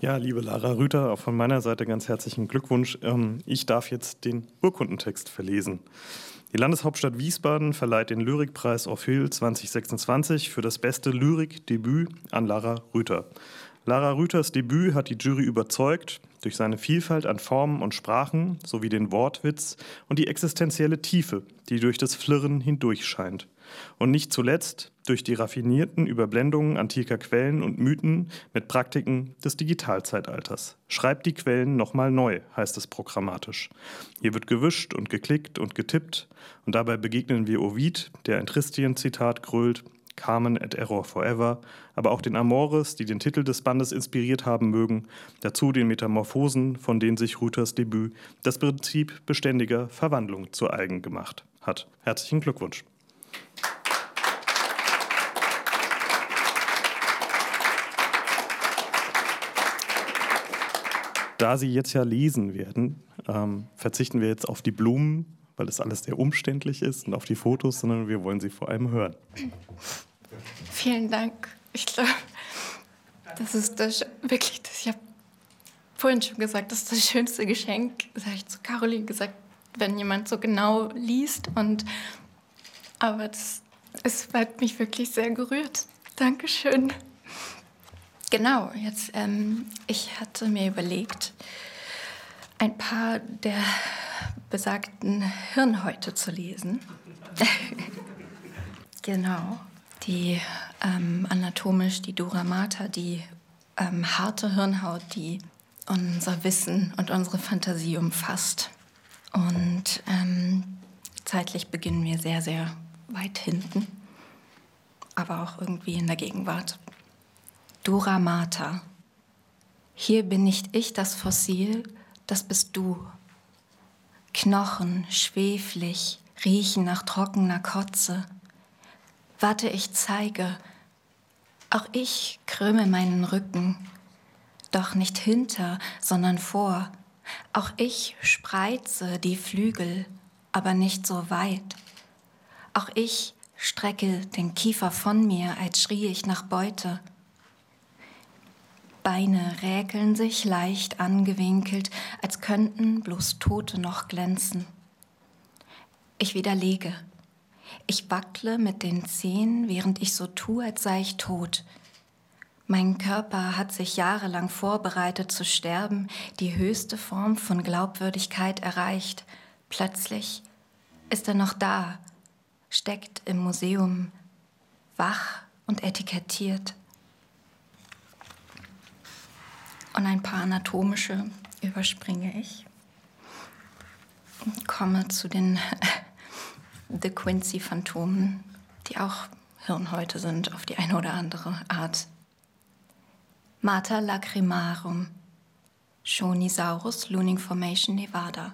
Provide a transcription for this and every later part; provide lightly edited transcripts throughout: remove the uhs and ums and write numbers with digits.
Ja, liebe Lara Rüther, auch von meiner Seite ganz herzlichen Glückwunsch. Ich darf jetzt den Urkundentext verlesen. Die Landeshauptstadt Wiesbaden verleiht den Lyrikpreis Orphel 2026 für das beste Lyrikdebüt an Lara Rüther. Lara Rüthers Debüt hat die Jury überzeugt durch seine Vielfalt an Formen und Sprachen sowie den Wortwitz und die existenzielle Tiefe, die durch das Flirren hindurch scheint. Und nicht zuletzt durch die raffinierten Überblendungen antiker Quellen und Mythen mit Praktiken des Digitalzeitalters. Schreibt die Quellen nochmal neu, heißt es programmatisch. Hier wird gewischt und geklickt und getippt und dabei begegnen wir Ovid, der ein Tristien-Zitat grölt, Carmen et Error Forever, aber auch den Amores, die den Titel des Bandes inspiriert haben mögen, dazu den Metamorphosen, von denen sich Rüthers Debüt das Prinzip beständiger Verwandlung zu eigen gemacht hat. Herzlichen Glückwunsch. Da Sie jetzt ja lesen werden, verzichten wir jetzt auf die Blumen, weil das alles sehr umständlich ist, und auf die Fotos, sondern wir wollen Sie vor allem hören. Vielen Dank. Ich glaube, das ist wirklich, ich habe vorhin schon gesagt, das ist das schönste Geschenk, das habe ich zu Caroline gesagt, wenn jemand so genau liest. Aber es hat mich wirklich sehr gerührt. Dankeschön. Genau, jetzt, ich hatte mir überlegt, ein paar der besagten Hirnhäute zu lesen. Genau, die anatomisch, die Dura Mater, die harte Hirnhaut, die unser Wissen und unsere Fantasie umfasst. Und zeitlich beginnen wir sehr, sehr weit hinten, aber auch irgendwie in der Gegenwart. Dura Mater. Hier bin nicht ich das Fossil, das bist du. Knochen, schweflig, riechen nach trockener Kotze. Warte, ich zeige. Auch ich krümme meinen Rücken. Doch nicht hinter, sondern vor. Auch ich spreize die Flügel, aber nicht so weit. Auch ich strecke den Kiefer von mir, als schrie ich nach Beute. Beine räkeln sich leicht angewinkelt, als könnten bloß Tote noch glänzen. Ich widerlege. Ich wackle mit den Zehen, während ich so tue, als sei ich tot. Mein Körper hat sich jahrelang vorbereitet zu sterben, die höchste Form von Glaubwürdigkeit erreicht. Plötzlich ist er noch da, steckt im Museum, wach und etikettiert. Und ein paar anatomische überspringe ich und komme zu den De Quincey-Phantomen, die auch Hirnhäute sind auf die eine oder andere Art. Mater lacrimarum, Shonisaurus Looning Formation, Nevada.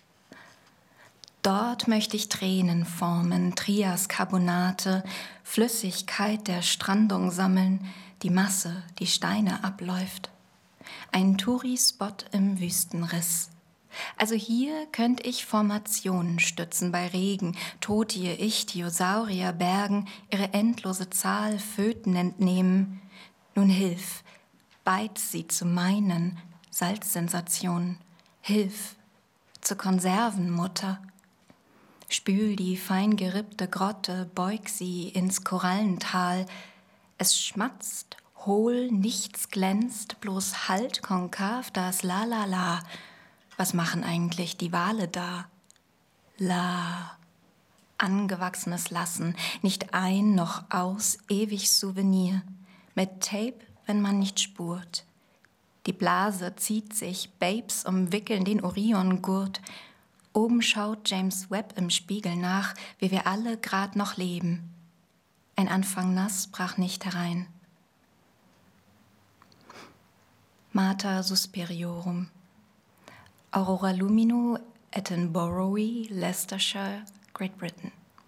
Dort möchte ich Tränen formen, Trias-Carbonate, Flüssigkeit der Strandung sammeln, die Masse, die Steine abläuft. Ein Touri-Spot im Wüstenriss. Also hier könnte ich Formationen stützen bei Regen, Totie, Ichthyosaurier bergen, ihre endlose Zahl Föten entnehmen. Nun hilf, beiz sie zu meinen Salzsensationen. Hilf, zur Konservenmutter. Spül die fein gerippte Grotte, beug sie ins Korallental. Es schmatzt, hohl, nichts glänzt, bloß halt konkav das La. Was machen eigentlich die Wale da? La. Angewachsenes Lassen, nicht ein noch aus, ewig Souvenir. Mit Tape, wenn man nicht spurt. Die Blase zieht sich, Babes umwickeln den Oriongurt. Oben schaut James Webb im Spiegel nach, wie wir alle grad noch leben. Ein Anfang nass brach nicht herein. Mater Suspiriorum. Aurora Lumino, Attenborough, Leicestershire, Great Britain.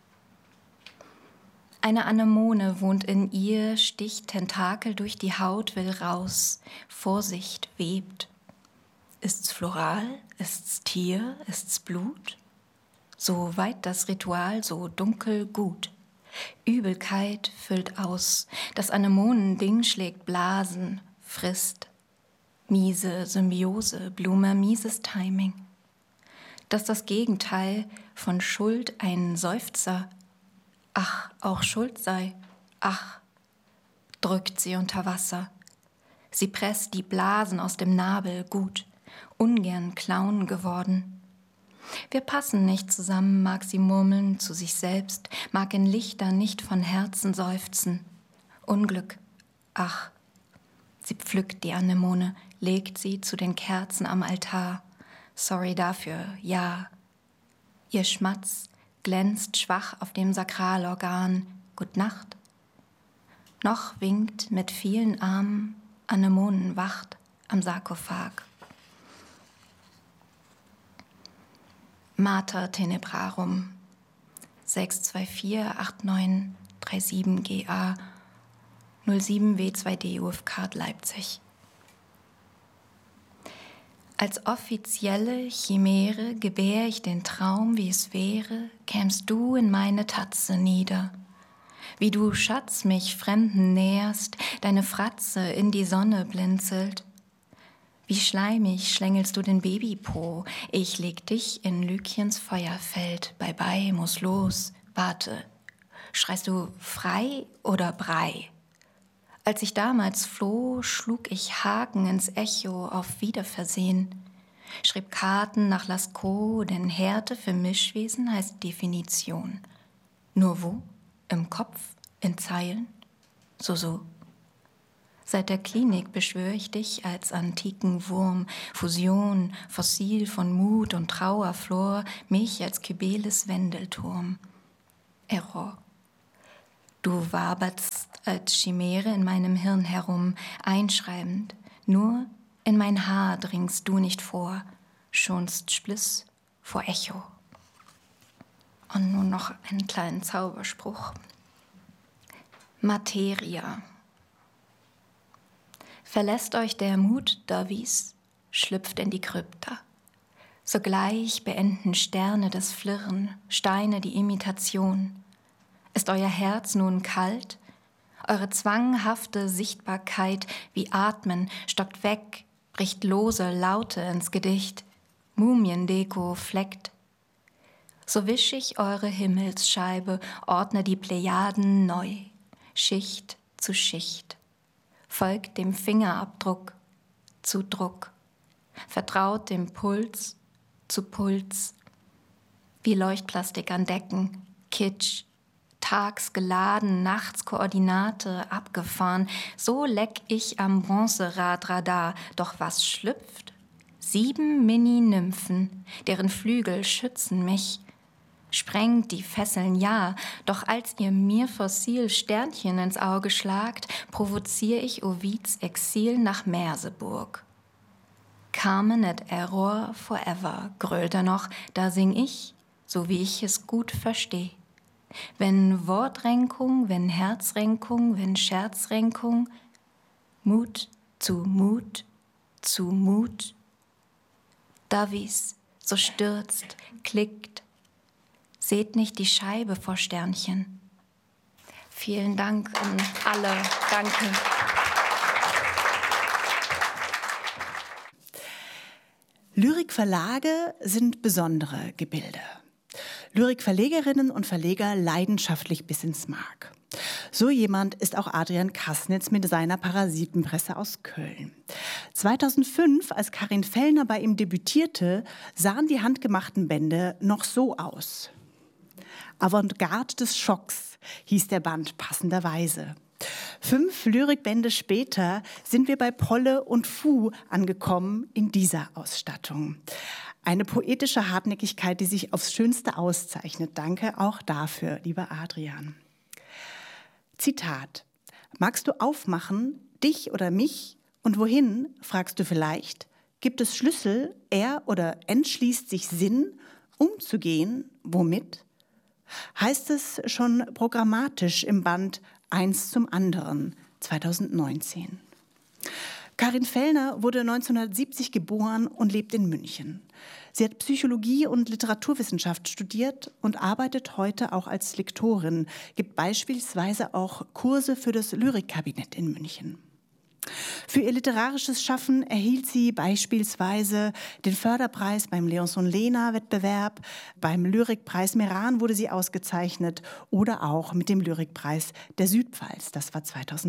Eine Anemone wohnt in ihr, sticht Tentakel durch die Haut, will raus. Vorsicht, webt. Ist's floral? Ist's Tier? Ist's Blut? So weit das Ritual, so dunkel gut. Übelkeit füllt aus. Das Anemonending schlägt Blasen, frisst. Miese Symbiose, Blume, mieses Timing. Dass das Gegenteil von Schuld ein Seufzer, ach, auch Schuld sei, ach, drückt sie unter Wasser. Sie presst die Blasen aus dem Nabel, gut, ungern Clown geworden. Wir passen nicht zusammen, mag sie murmeln zu sich selbst, mag in Lichtern nicht von Herzen seufzen. Unglück, ach. Sie pflückt die Anemone, legt sie zu den Kerzen am Altar. Sorry dafür, ja. Ihr Schmatz glänzt schwach auf dem Sakralorgan. Gut Nacht. Noch winkt mit vielen Armen Anemonenwacht am Sarkophag. Mater Tenebrarum 6248937 GA 07 W2D UFK Leipzig. Als offizielle Chimäre gebär ich den Traum, wie es wäre, kämst du in meine Tatze nieder. Wie du, Schatz, mich Fremden näherst, deine Fratze in die Sonne blinzelt. Wie schleimig schlängelst du den Babypo, ich leg dich in Lykiens Feuerfeld. Bye, muss los, warte. Schreist du frei oder Brei? Als ich damals floh, schlug ich Haken ins Echo auf Wiederversehen. Schrieb Karten nach Lascaux, denn Härte für Mischwesen heißt Definition. Nur wo? Im Kopf? In Zeilen? So. Seit der Klinik beschwöre ich dich als antiken Wurm, Fusion, Fossil von Mut und Trauerflor, mich als Kybeles Wendelturm. Error. Du waberst als Chimäre in meinem Hirn herum, einschreibend. Nur in mein Haar dringst du nicht vor, schonst Spliss vor Echo. Und nun noch einen kleinen Zauberspruch. Materia. Verlässt euch der Mut Davies, schlüpft in die Krypta. Sogleich beenden Sterne das Flirren, Steine die Imitation. Ist euer Herz nun kalt? Eure zwanghafte Sichtbarkeit wie Atmen stockt weg, bricht lose Laute ins Gedicht. Mumiendeko fleckt. So wisch ich eure Himmelsscheibe, ordne die Plejaden neu, Schicht zu Schicht. Folgt dem Fingerabdruck zu Druck, vertraut dem Puls zu Puls. Wie Leuchtplastik an Decken, Kitsch, tags geladen, nachts Koordinate abgefahren, so leck ich am Bronzeradradar. Doch was schlüpft? 7 Mini-Nymphen, deren Flügel schützen mich. Sprengt die Fesseln, ja, doch als ihr mir fossil Sternchen ins Auge schlagt, provoziere ich Ovids Exil nach Merseburg. Carmen et Error forever, grölt er noch, da sing ich, so wie ich es gut versteh. Wenn Wortrenkung, wenn Herzrenkung, wenn Scherzrenkung, Mut zu Mut zu Mut. Davies, so stürzt, klickt, seht nicht die Scheibe vor Sternchen. Vielen Dank an alle. Danke. Lyrikverlage sind besondere Gebilde. Lyrikverlegerinnen und Verleger leidenschaftlich bis ins Mark. So jemand ist auch Adrian Kassnitz mit seiner Parasitenpresse aus Köln. 2005, als Karin Fellner bei ihm debütierte, sahen die handgemachten Bände noch so aus. Avantgarde des Schocks hieß der Band passenderweise. 5 Lyrikbände später sind wir bei Polle und Fu angekommen in dieser Ausstattung. Eine poetische Hartnäckigkeit, die sich aufs Schönste auszeichnet. Danke auch dafür, lieber Adrian. Zitat: Magst du aufmachen, dich oder mich? Und wohin, fragst du vielleicht? Gibt es Schlüssel, er oder entschließt sich Sinn, umzugehen? Womit? Heißt es schon programmatisch im Band Eins zum anderen 2019. Karin Fellner wurde 1970 geboren und lebt in München. Sie hat Psychologie und Literaturwissenschaft studiert und arbeitet heute auch als Lektorin, gibt beispielsweise auch Kurse für das Lyrikkabinett in München. Für ihr literarisches Schaffen erhielt sie beispielsweise den Förderpreis beim Leonson-Lehner-Wettbewerb, beim Lyrikpreis Meran wurde sie ausgezeichnet oder auch mit dem Lyrikpreis der Südpfalz. Das war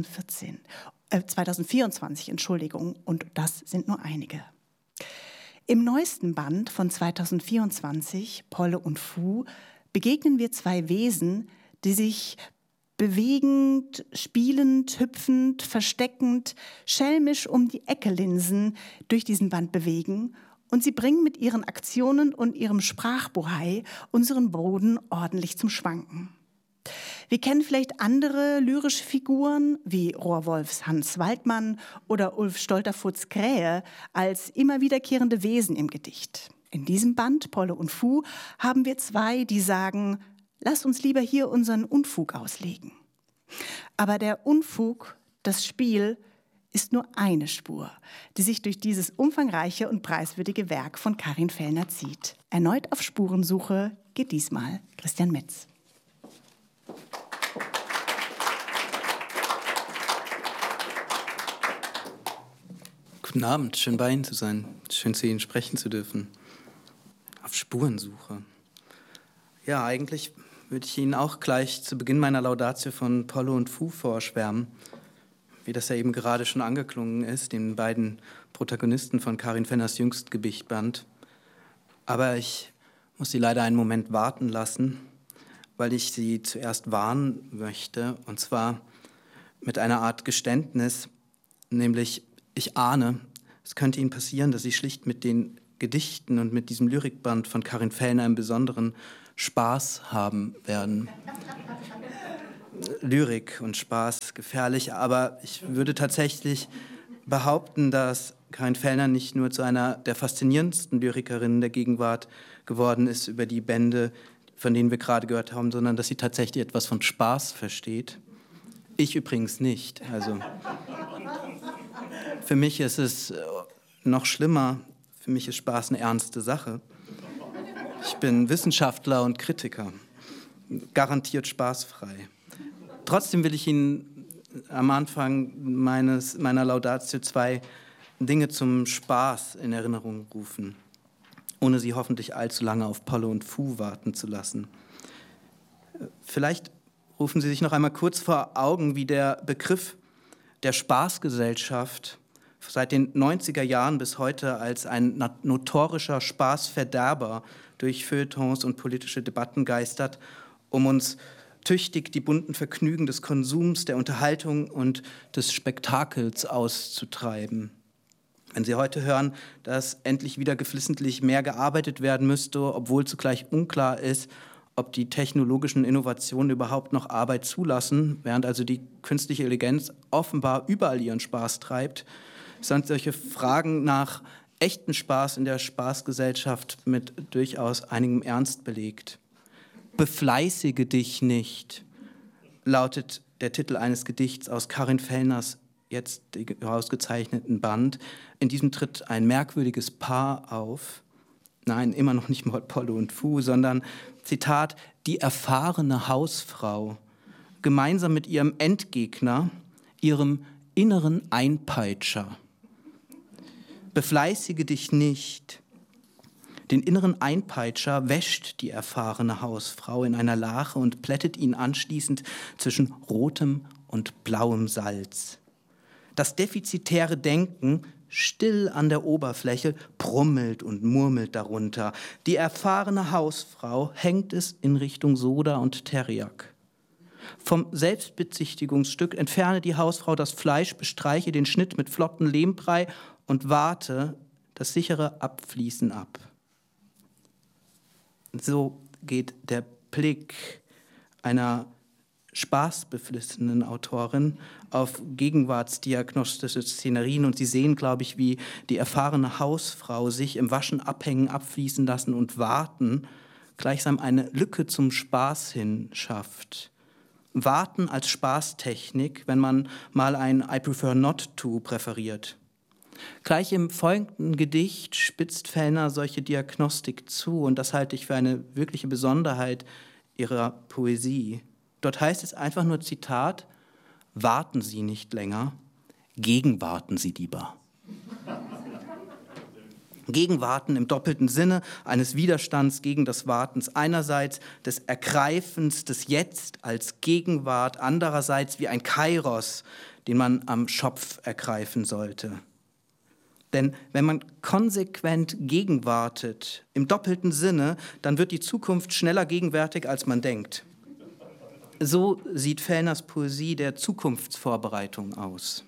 2024, Entschuldigung, und das sind nur einige. Im neuesten Band von 2024, Polle und Fu, begegnen wir zwei Wesen, die sich bewegend, spielend, hüpfend, versteckend, schelmisch um die Ecke linsen, durch diesen Band bewegen, und sie bringen mit ihren Aktionen und ihrem Sprachbohai unseren Boden ordentlich zum Schwanken. Wir kennen vielleicht andere lyrische Figuren wie Rohrwolfs Hans Waldmann oder Ulf Stolterfurts Krähe als immer wiederkehrende Wesen im Gedicht. In diesem Band, Polle und Fu, haben wir zwei, die sagen: Lass uns lieber hier unseren Unfug auslegen. Aber der Unfug, das Spiel, ist nur eine Spur, die sich durch dieses umfangreiche und preiswürdige Werk von Karin Fellner zieht. Erneut auf Spurensuche geht diesmal Christian Metz. Guten Abend, schön bei Ihnen zu sein, schön zu Ihnen sprechen zu dürfen. Auf Spurensuche. Ja, eigentlich würde ich Ihnen auch gleich zu Beginn meiner Laudatio von Polle und Fu vorschwärmen, wie das ja eben gerade schon angeklungen ist, den beiden Protagonisten von Karin Fellners Jüngstgedichtband. Aber ich muss Sie leider einen Moment warten lassen, weil ich Sie zuerst warnen möchte, und zwar mit einer Art Geständnis, nämlich ich ahne, es könnte Ihnen passieren, dass Sie schlicht mit den Gedichten und mit diesem Lyrikband von Karin Fellner im Besonderen Spaß haben werden. Lyrik und Spaß gefährlich, aber ich würde tatsächlich behaupten, dass Karin Fellner nicht nur zu einer der faszinierendsten Lyrikerinnen der Gegenwart geworden ist über die Bände, von denen wir gerade gehört haben, sondern dass sie tatsächlich etwas von Spaß versteht. Ich übrigens nicht. Also für mich ist es noch schlimmer. Für mich ist Spaß eine ernste Sache. Ich bin Wissenschaftler und Kritiker, garantiert spaßfrei. Trotzdem will ich Ihnen am Anfang meiner Laudatio zwei Dinge zum Spaß in Erinnerung rufen, ohne Sie hoffentlich allzu lange auf Polle und Fu warten zu lassen. Vielleicht rufen Sie sich noch einmal kurz vor Augen, wie der Begriff der Spaßgesellschaft seit den 90er Jahren bis heute als ein notorischer Spaßverderber durch Feuilletons und politische Debatten geistert, um uns tüchtig die bunten Vergnügen des Konsums, der Unterhaltung und des Spektakels auszutreiben. Wenn Sie heute hören, dass endlich wieder geflissentlich mehr gearbeitet werden müsste, obwohl zugleich unklar ist, ob die technologischen Innovationen überhaupt noch Arbeit zulassen, während also die künstliche Intelligenz offenbar überall ihren Spaß treibt, sind solche Fragen nach echten Spaß in der Spaßgesellschaft mit durchaus einigem Ernst belegt. Befleißige dich nicht, lautet der Titel eines Gedichts aus Karin Fellners jetzt ausgezeichneten Band. In diesem tritt ein merkwürdiges Paar auf. Nein, immer noch nicht mal Polle und Fu, sondern, Zitat, die erfahrene Hausfrau, gemeinsam mit ihrem Endgegner, ihrem inneren Einpeitscher. Befleißige dich nicht. Den inneren Einpeitscher wäscht die erfahrene Hausfrau in einer Lache und plättet ihn anschließend zwischen rotem und blauem Salz. Das defizitäre Denken, still an der Oberfläche, brummelt und murmelt darunter. Die erfahrene Hausfrau hängt es in Richtung Soda und Teriak. Vom Selbstbezichtigungsstück entferne die Hausfrau das Fleisch, bestreiche den Schnitt mit flotten Lehmbrei und warte das sichere Abfließen ab. So geht der Blick einer spaßbeflissenen Autorin auf gegenwartsdiagnostische Szenerien, und Sie sehen, glaube ich, wie die erfahrene Hausfrau sich im Waschen abhängen, abfließen lassen und warten, gleichsam eine Lücke zum Spaß hin schafft. Warten als Spaßtechnik, wenn man mal ein I prefer not to präferiert. Gleich im folgenden Gedicht spitzt Fellner solche Diagnostik zu, und das halte ich für eine wirkliche Besonderheit ihrer Poesie. Dort heißt es einfach nur, Zitat, warten Sie nicht länger, gegenwarten Sie lieber. Gegenwarten im doppelten Sinne eines Widerstands gegen das Wartens. Einerseits des Ergreifens des Jetzt als Gegenwart, andererseits wie ein Kairos, den man am Schopf ergreifen sollte. Denn wenn man konsequent gegenwartet, im doppelten Sinne, dann wird die Zukunft schneller gegenwärtig, als man denkt. So sieht Fellners Poesie der Zukunftsvorbereitung aus.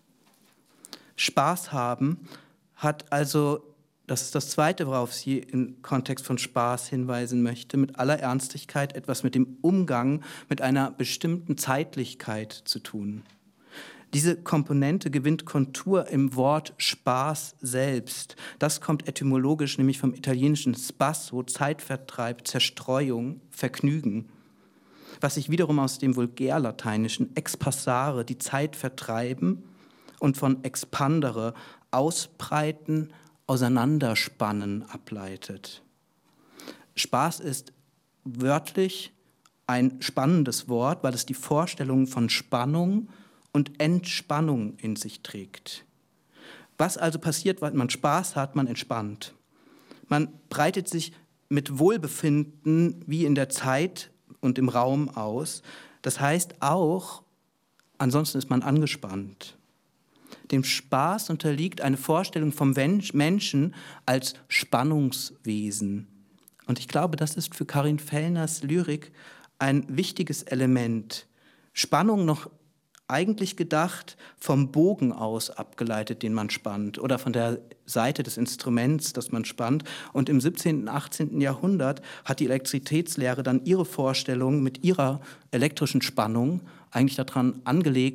Spaß haben hat also, das ist das Zweite, worauf sie im Kontext von Spaß hinweisen möchte, mit aller Ernstigkeit etwas mit dem Umgang mit einer bestimmten Zeitlichkeit zu tun. Diese Komponente gewinnt Kontur im Wort Spaß selbst. Das kommt etymologisch nämlich vom italienischen spasso, Zeitvertreib, Zerstreuung, Vergnügen, was sich wiederum aus dem vulgärlateinischen expassare, die Zeit vertreiben, und von expandere, ausbreiten, auseinanderspannen ableitet. Spaß ist wörtlich ein spannendes Wort, weil es die Vorstellung von Spannung und Entspannung in sich trägt. Was also passiert, wenn man Spaß hat? Man entspannt. Man breitet sich mit Wohlbefinden wie in der Zeit und im Raum aus. Das heißt auch, ansonsten ist man angespannt. Dem Spaß unterliegt eine Vorstellung vom Menschen als Spannungswesen. Und ich glaube, das ist für Karin Fellners Lyrik ein wichtiges Element. Spannung noch eigentlich gedacht vom Bogen aus abgeleitet, den man spannt, oder von der Seite des Instruments, das man spannt. Und im 17. und 18. Jahrhundert hat die Elektrizitätslehre dann ihre Vorstellung mit ihrer elektrischen Spannung eigentlich daran angelegt,